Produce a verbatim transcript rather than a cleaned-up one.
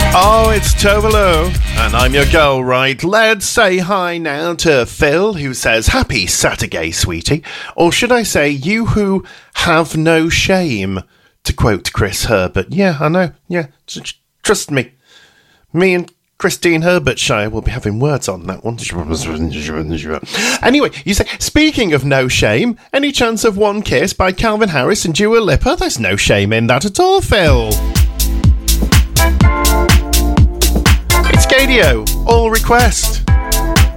Oh, it's Tovalo, and I'm your girl, right? Let's say hi now to Phil, who says, happy Saturday, sweetie. Or should I say, you who have no shame, to quote Chris Herbert. Yeah, I know, yeah, trust me. Me and Christine Herbertshire will be having words on that one. Anyway, you say, speaking of no shame, any chance of One Kiss by Calvin Harris and Dua Lipa? There's no shame in that at all, Phil. It's Gadio, all request.